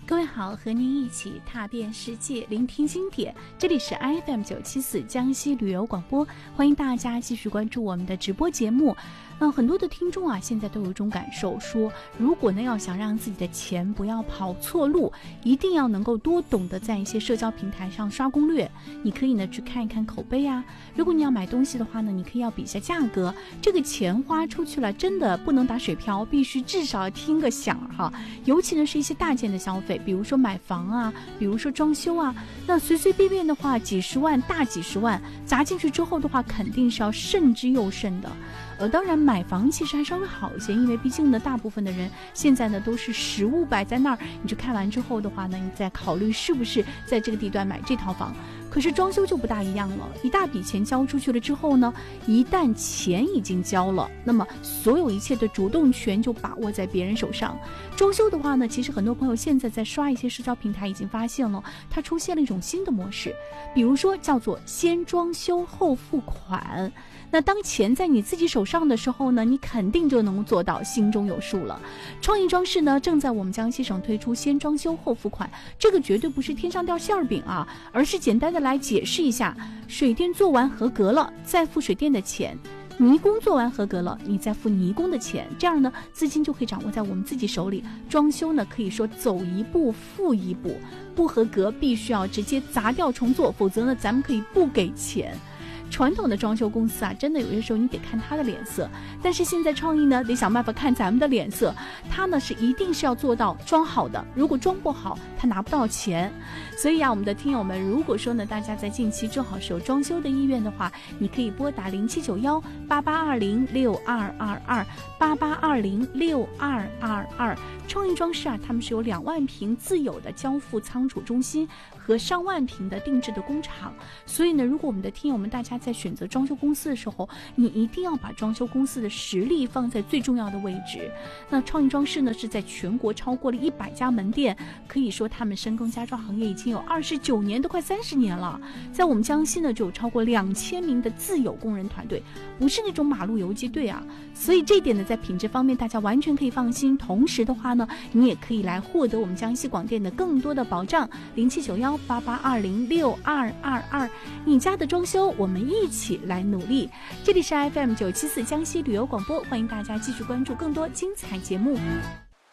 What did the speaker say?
各位好，和您一起踏遍世界，聆听经典。这里是 FM974 江西旅游广播，欢迎大家继续关注我们的直播节目。很多的听众啊，现在都有一种感受，说如果呢要想让自己的钱不要跑错路，一定要能够多懂得在一些社交平台上刷攻略。你可以呢去看一看口碑啊，如果你要买东西的话呢，你可以要比一下价格。这个钱花出去了，真的不能打水漂，必须至少要听个响哈。尤其呢是一些大件的消费，比如说买房啊，比如说装修啊，那随随便便的话几十万、大几十万砸进去之后的话，肯定是要慎之又慎的。当然买房其实还稍微好一些，因为毕竟呢大部分的人现在呢都是实物摆在那儿，你就看完之后的话呢，你再考虑是不是在这个地段买这套房。可是装修就不大一样了，一大笔钱交出去了之后呢，一旦钱已经交了，那么所有一切的主动权就把握在别人手上。装修的话呢，其实很多朋友现在在刷一些社交平台已经发现了，它出现了一种新的模式，比如说叫做先装修后付款。那当钱在你自己手上的时候呢，你肯定就能做到心中有数了。创意装饰呢，正在我们江西省推出先装修后付款，这个绝对不是天上掉馅饼啊，而是简单的来解释一下，水电做完合格了，再付水电的钱。泥工做完合格了，你再付泥工的钱，这样呢，资金就可以掌握在我们自己手里。装修呢，可以说走一步付一步，不合格必须要直接砸掉重做，否则呢，咱们可以不给钱。传统的装修公司啊，真的有些时候你得看他的脸色，但是现在创意呢，得想办法看咱们的脸色。他呢是一定是要做到装好的，如果装不好，他拿不到钱。所以啊，我们的听友们，如果说呢，大家在近期正好是有装修的意愿的话，你可以拨打07918820622288206222。创意装饰啊，他们是有2万平自有的交付仓储中心和上万平的定制的工厂。所以呢，如果我们的听友们大家在选择装修公司的时候，你一定要把装修公司的实力放在最重要的位置。那创意装饰呢，是在全国超过了100家门店，可以说他们深耕家装行业已经有29年，都快30年了。在我们江西呢，就有超过2000名的自有工人团队，不是那种马路游击队啊。所以这一点呢，在品质方面大家完全可以放心。同时的话呢，你也可以来获得我们江西广电的更多的保障。079188206222，你家的装修我们一起来努力。这里是 FM974 江西旅游广播，欢迎大家继续关注更多精彩节目。